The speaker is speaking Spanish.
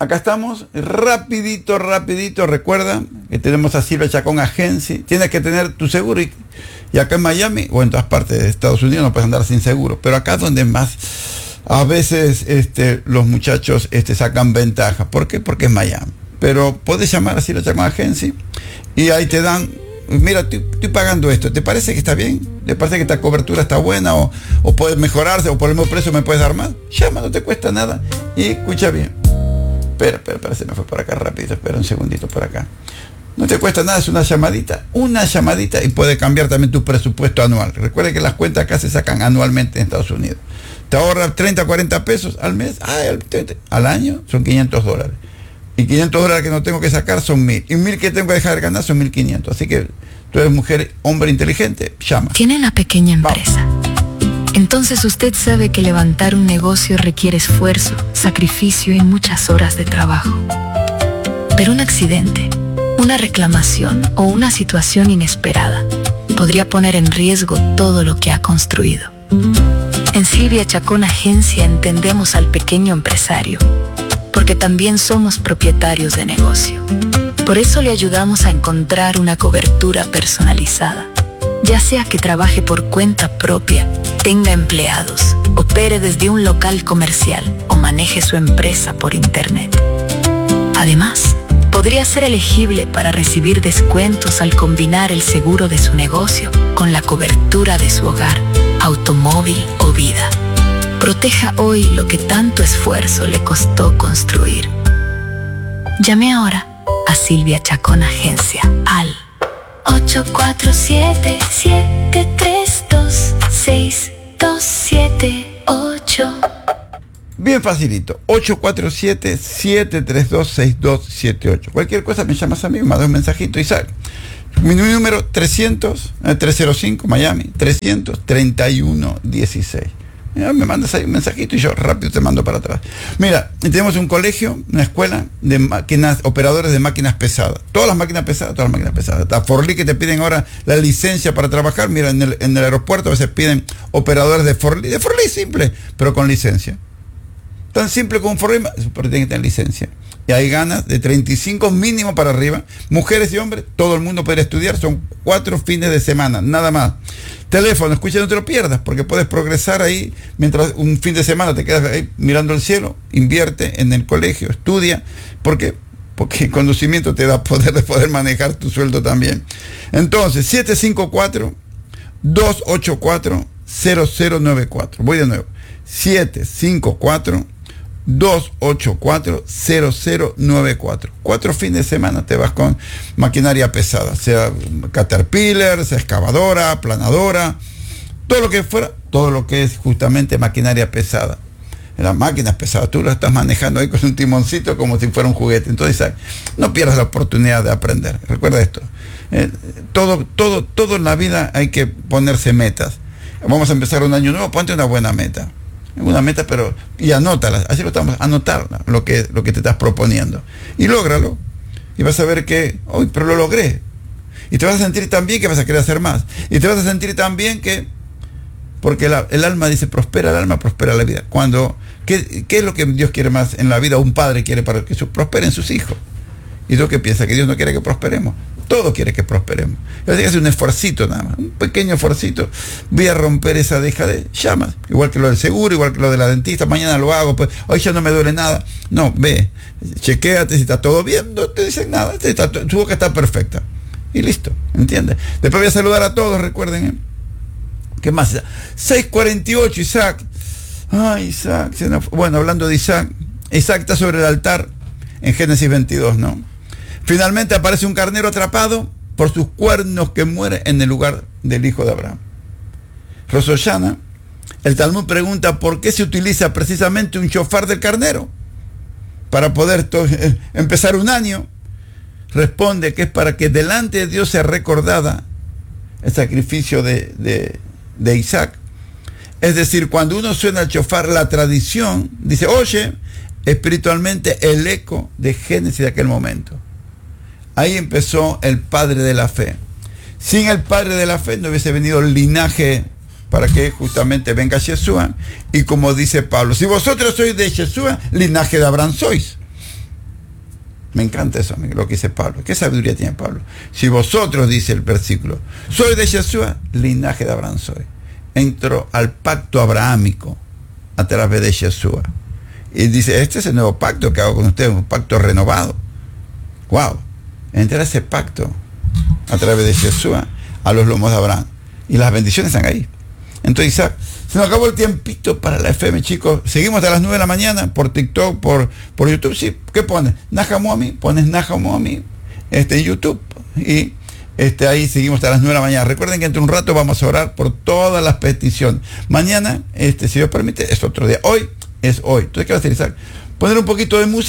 Acá estamos, rapidito, recuerda que tenemos a Silvia Chacón Agency, tienes que tener tu seguro y acá en Miami o en todas partes de Estados Unidos no puedes andar sin seguro, pero acá es donde más a veces los muchachos sacan ventaja. ¿Por qué? Porque es Miami. Pero puedes llamar a Silvia Chacón Agency y ahí te dan, mira, estoy pagando esto, ¿te parece que está bien? ¿Te parece que esta cobertura está buena o puede mejorarse o por el mismo precio me puedes dar más? Llama, no te cuesta nada y escucha bien. Espera, se me fue por acá rápido, espera un segundito por acá. No te cuesta nada, es una llamadita y puede cambiar también tu presupuesto anual. Recuerda que las cuentas acá se sacan anualmente en Estados Unidos. Te ahorras 30, 40 pesos al mes, al año son $500. Y $500 que no tengo que sacar son 1.000. Y 1.000 que tengo que dejar de ganar son 1.500. Así que tú eres mujer, hombre inteligente, llama. Tiene la pequeña empresa. Vamos. Entonces usted sabe que levantar un negocio requiere esfuerzo, sacrificio y muchas horas de trabajo. Pero un accidente, una reclamación o una situación inesperada podría poner en riesgo todo lo que ha construido. En Silvia Chacón Agencia entendemos al pequeño empresario, porque también somos propietarios de negocio. Por eso le ayudamos a encontrar una cobertura personalizada. Ya sea que trabaje por cuenta propia, tenga empleados, opere desde un local comercial o maneje su empresa por internet. Además, podría ser elegible para recibir descuentos al combinar el seguro de su negocio con la cobertura de su hogar, automóvil o vida. Proteja hoy lo que tanto esfuerzo le costó construir. Llame ahora a Silvia Chacón Agencia al 847-732-6278. Bien facilito, 847-732-6278. Cualquier cosa me llamas a mí, me mandas un mensajito, Isaac. Mi número 305 Miami, 300-3116. Me mandas ahí un mensajito y yo rápido te mando para atrás. Mira, tenemos un colegio, una escuela de máquinas, operadores de máquinas pesadas. Todas las máquinas pesadas. Hasta Forlí que te piden ahora la licencia para trabajar. Mira, en el aeropuerto a veces piden operadores de Forlí simple, pero con licencia. Tan simple como un Forlí, pero tienen que tener licencia. Y hay ganas de 35 mínimo para arriba. Mujeres y hombres, todo el mundo puede estudiar. Son 4 fines de semana, nada más. Teléfono, escucha, no te lo pierdas, porque puedes progresar ahí. Mientras un fin de semana te quedas ahí mirando el cielo, invierte en el colegio, estudia. ¿Por qué? Porque el conocimiento te da poder de poder manejar tu sueldo también. Entonces, 754-284-0094. Voy de nuevo. 754-284-0094. 4 fines de semana te vas con maquinaria pesada, sea Caterpillar, sea excavadora, aplanadora, todo lo que fuera, todo lo que es justamente maquinaria pesada. Las máquinas pesadas, tú lo estás manejando ahí con un timoncito como si fuera un juguete. Entonces, no pierdas la oportunidad de aprender. Recuerda esto. Todo en la vida hay que ponerse metas. Vamos a empezar un año nuevo, ponte una buena meta. Y anótala, así lo estamos, anotar lo que te estás proponiendo. Y lógralo. Y vas a ver que, pero lo logré. Y te vas a sentir tan bien que vas a querer hacer más. Y te vas a sentir tan bien que, porque el alma dice, prospera el alma, prospera la vida. ¿Qué es lo que Dios quiere más en la vida? Un padre quiere para que prosperen sus hijos. ¿Y tú qué piensas? ¿Que Dios no quiere que prosperemos? Todo quiere que prosperemos. Yo tengo que hacer un esfuercito nada más, un pequeño esfuercito. Voy a romper esa deja de llamas, igual que lo del seguro, igual que lo de la dentista. Mañana lo hago, pues hoy ya no me duele nada. No, ve, chequéate si está todo bien, no te dicen nada, tu boca está perfecta. Y listo, ¿entiendes? Después voy a saludar a todos, recuerden. ¿Qué más? 6:48, Isaac. Ay, Isaac. Bueno, hablando de Isaac está sobre el altar en Génesis 22, ¿no? Finalmente aparece un carnero atrapado por sus cuernos que muere en el lugar del hijo de Abraham. Rosh Hashanah, el Talmud pregunta por qué se utiliza precisamente un shofar del carnero para poder empezar un año. Responde que es para que delante de Dios sea recordada el sacrificio de Isaac. Es decir, cuando uno suena el shofar, la tradición dice, oye, espiritualmente el eco de Génesis de aquel momento. Ahí empezó el padre de la fe. Sin el padre de la fe no hubiese venido el linaje para que justamente venga Yeshua. Y como dice Pablo, si vosotros sois de Yeshua, linaje de Abraham sois. Me encanta eso, amigo, lo que dice Pablo. ¿Qué sabiduría tiene Pablo? Si vosotros, dice el versículo, sois de Yeshua, linaje de Abraham soy. Entro al pacto abrahámico a través de Yeshua. Y dice, este es el nuevo pacto que hago con ustedes, un pacto renovado. Wow. Entra ese pacto a través de Yeshua a los lomos de Abraham. Y las bendiciones están ahí. Entonces, Isaac, se nos acabó el tiempito para la FM, chicos. Seguimos hasta las 9 de la mañana por TikTok, por YouTube. Sí, ¿qué pones? Najamomi, pones Najamomi en YouTube. Y ahí seguimos hasta las 9 de la mañana. Recuerden que entre un rato vamos a orar por todas las peticiones. Mañana, si Dios permite, es otro día. Hoy es hoy. Entonces, ¿qué vas a hacer, Isaac? Poner un poquito de música.